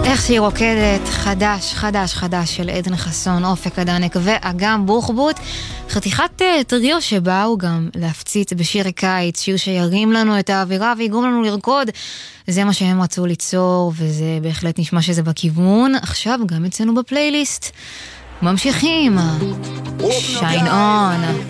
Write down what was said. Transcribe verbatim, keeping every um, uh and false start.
איך שהיא רוקדת, חדש, חדש, חדש של עדן חסון, אופק אדנק ואגם בוחבוט, חתיכת טריו שבאו גם להפציץ בשיר הקיץ, שיר שירים לנו את האווירה ויגרום לנו לרקוד, זה מה שהם רצו ליצור, וזה בהחלט נשמע שזה בכיוון. עכשיו גם אצלנו בפלייליסט ממשיכים, שיין און.